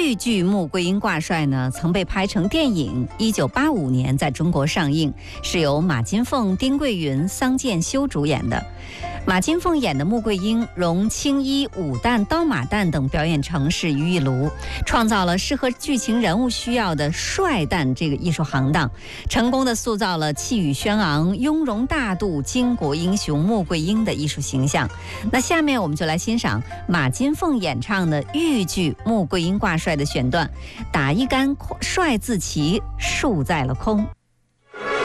豫剧《穆桂英挂帅》呢，曾被拍成电影，1985年在中国上映，是由马金凤、丁桂云、桑健修主演的。马金凤演的穆桂英融青衣、武旦、刀马旦等表演程式于一炉，创造了适合剧情人物需要的帅旦这个艺术行当，成功的塑造了气宇轩昂、雍容大度、巾帼英雄穆桂英的艺术形象。那下面我们就来欣赏马金凤演唱的豫剧《穆桂英挂帅》的选段，打一杆帅字旗竖在了空。